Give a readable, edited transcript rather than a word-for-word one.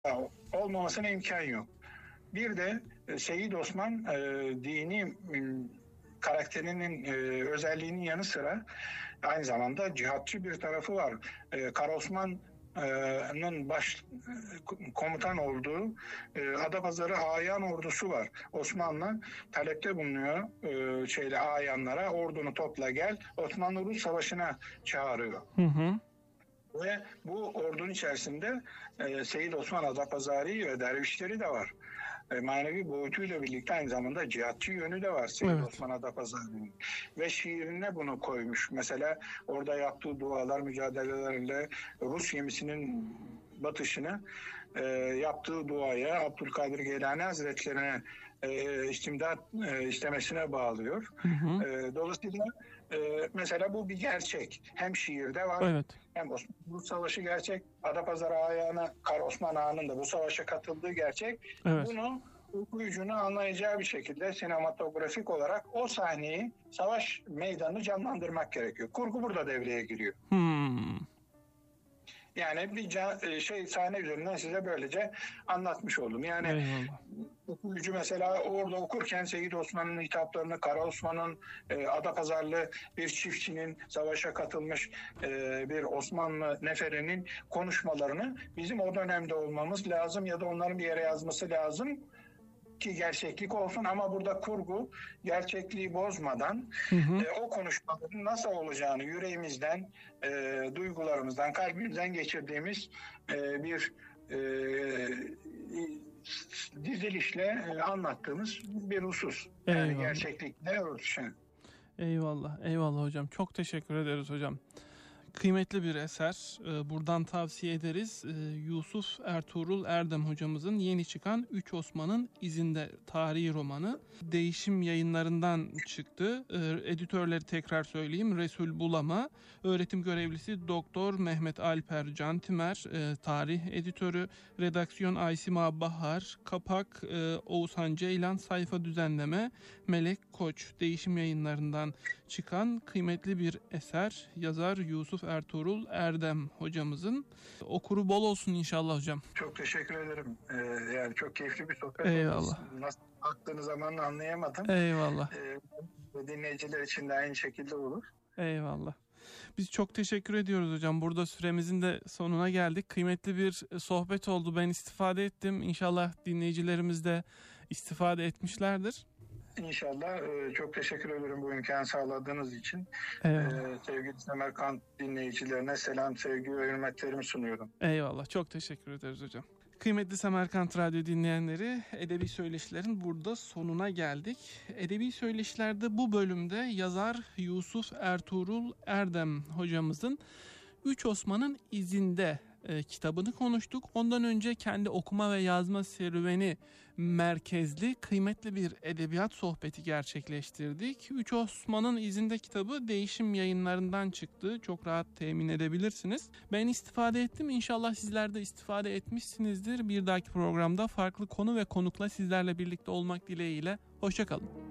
olmamasına imkan yok. Bir de Seyyid Osman dini karakterinin özelliğinin yanı sıra aynı zamanda cihatçı bir tarafı var. Kara Osman'ın komutan olduğu Adapazarı Ayan ordusu var. Osmanlı talepte bulunuyor ayanlara, ordunu topla gel, Osmanlı-Rus Savaşı'na çağırıyor. Hı hı. Ve bu ordunun içerisinde Seyyid Osman Adapazarı ve dervişleri de var. Manevi boyutuyla birlikte aynı zamanda cihatçı yönü de var Seyyid Osman Adapazarı'nın. Ve şiirine bunu koymuş. Mesela orada yaptığı dualar, mücadelelerle Rus gemisinin batışını yaptığı duaya Abdülkadir Geylani Hazretleri'ne istimdat istemesine bağlıyor. Hı hı. Dolayısıyla mesela bu bir gerçek. Hem şiirde var, hem Osmanlı Savaşı gerçek. Adapazarı Ağa'na, Kara Osman Ağa'nın da bu savaşa katıldığı gerçek. Evet. Bunu okuyucunun anlayacağı bir şekilde sinematografik olarak o sahneyi, savaş meydanını canlandırmak gerekiyor. Kurgu burada devreye giriyor. Yani bir sahne üzerinden size böylece anlatmış oldum. Yani okuyucu mesela orada okurken Seyyid Osman'ın hitaplarını, Kara Osman'ın Adapazarlı bir çiftçinin, savaşa katılmış bir Osmanlı neferinin konuşmalarını bizim o dönemde olmamız lazım ya da onların bir yere yazması lazım ki gerçeklik olsun, ama burada kurgu gerçekliği bozmadan o konuşmaların nasıl olacağını yüreğimizden, duygularımızdan, kalbimizden geçirdiğimiz bir dizilişle anlattığımız bir husus. Yani gerçeklikle örtüşen. Eyvallah hocam. Çok teşekkür ederiz hocam. Kıymetli bir eser. Buradan tavsiye ederiz. Yusuf Ertuğrul Erdem hocamızın yeni çıkan Üç Osman'ın İzinde tarihi romanı. Değişim Yayınlarından çıktı. Editörleri tekrar söyleyeyim. Resul Bulama, öğretim görevlisi Doktor Mehmet Alper Cantimer, tarih editörü, redaksiyon Aysima Bahar, kapak Oğuzhan Ceylan, sayfa düzenleme Melek Koç. Değişim Yayınlarından çıkan kıymetli bir eser. Yazar Yusuf Ertuğrul Erdem hocamızın. Okuru bol olsun inşallah hocam. Çok teşekkür ederim. Yani çok keyifli bir sohbet. Eyvallah. Nasıl baktığınız zaman anlayamadım. Eyvallah. Dinleyiciler için de aynı şekilde olur. Eyvallah. Biz çok teşekkür ediyoruz hocam. Burada süremizin de sonuna geldik. Kıymetli bir sohbet oldu. Ben istifade ettim. İnşallah dinleyicilerimiz de istifade etmişlerdir. İnşallah. Çok teşekkür ederim bu imkanı sağladığınız için. Sevgili Semerkant dinleyicilerine selam, sevgi ve hürmetlerimi sunuyorum. Eyvallah. Çok teşekkür ederiz hocam. Kıymetli Semerkant Radyo dinleyenleri, Edebi Söyleşilerin burada sonuna geldik. Edebi Söyleşilerde bu bölümde yazar Yusuf Ertuğrul Erdem hocamızın Üç Osman'ın İzinde kitabını konuştuk. Ondan önce kendi okuma ve yazma serüveni merkezli kıymetli bir edebiyat sohbeti gerçekleştirdik. Üç Osman'ın İzinde kitabı Değişim Yayınlarından çıktı. Çok rahat temin edebilirsiniz. Ben istifade ettim. İnşallah sizler de istifade etmişsinizdir. Bir dahaki programda farklı konu ve konukla sizlerle birlikte olmak dileğiyle. Hoşça kalın.